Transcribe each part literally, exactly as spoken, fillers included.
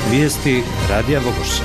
Vijesti Radija Vogoša.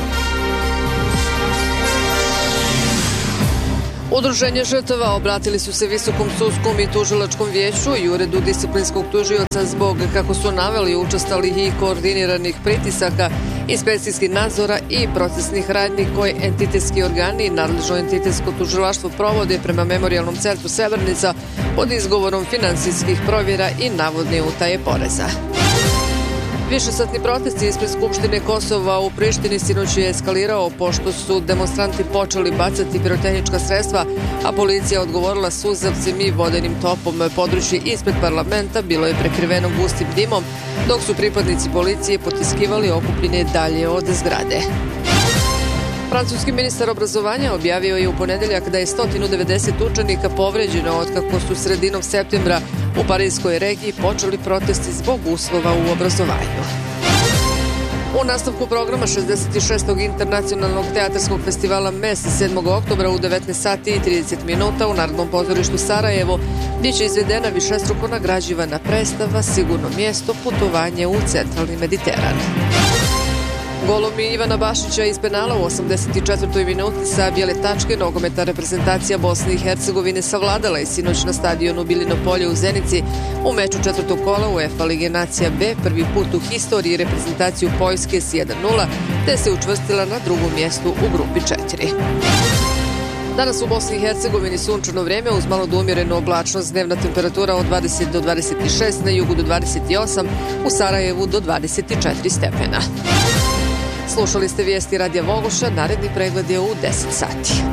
Udruženje žrtava obratili su se Visokom sudskom i tužilačkom vijeću i uredu disciplinskog tužioca zbog, kako su naveli, učestalih i koordiniranih pritisaka, inspekcijskih nadzora i procesnih radnji koje entitetski organi i nadležno entitetsko tužilaštvo provode prema Memorijalnom centru Srebrenica pod izgovorom finansijskih provjera i navodne utaje poreza. Višesatni protesti ispred Skupštine Kosova u Prištini sinoć je eskalirao pošto su demonstranti počeli bacati pirotehnička sredstva, a policija odgovorila suzavcem i vodenim topom. Područje ispred parlamenta bilo je prekriveno gustim dimom, dok su pripadnici policije potiskivali okupljene dalje od zgrade. Francuski ministar obrazovanja objavio je u ponedeljak da je sto devedeset učenika povređeno otkako su sredinom septembra u Parijskoj regiji počeli protesti zbog uslova u obrazovanju. U nastavku programa šezdeset šestog internacionalnog teatarskog festivala M E S sedmog oktobra u devetnaest sati i trideset minuta u Narodnom pozorištu Sarajevo biće izvedena višestruko nagrađivana predstava Sigurno mjesto, putovanje u centralni Mediteran. Golom Ivana Bašića iz penala u osamdeset četvrtoj minuti sa bijele tačke nogometna reprezentacija Bosne i Hercegovine savladala je sinoć na stadionu Biljino polje u Zenici u meču četvrtog kola UEFA Lige nacija B prvi put u historiji reprezentaciju Poljske s jedan nula, te se učvrstila na drugom mjestu u grupi četiri. Danas u Bosni i Hercegovini sunčano vrijeme uz malo do umjerenu oblačnost, dnevna temperatura od dvadeset do dvadeset šest, na jugu do dvadeset osam, u Sarajevu do dvadeset četiri stepena. Slušali ste vijesti Radija Vogoša, naredni pregled je u deset sati.